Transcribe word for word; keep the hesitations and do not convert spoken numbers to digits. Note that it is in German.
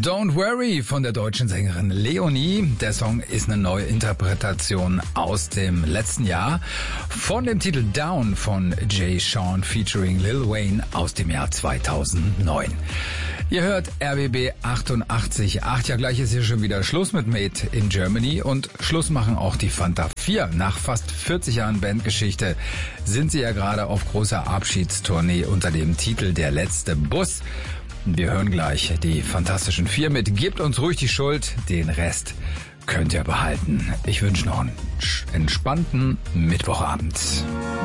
Don't Worry von der deutschen Sängerin Leonie. Der Song ist eine neue Interpretation aus dem letzten Jahr von dem Titel Down von Jay Sean featuring Lil Wayne aus dem Jahr zweitausendneun. Ihr hört R B B achtundachtzig Komma acht. Ja, gleich ist hier schon wieder Schluss mit Made in Germany und Schluss machen auch die Fanta vier. Nach fast vierzig Jahren Bandgeschichte sind sie ja gerade auf großer Abschiedstournee unter dem Titel Der letzte Bus. Wir hören gleich die Fantastischen Vier mit Gebt uns ruhig die Schuld, den Rest könnt ihr behalten. Ich wünsche noch einen entspannten Mittwochabend.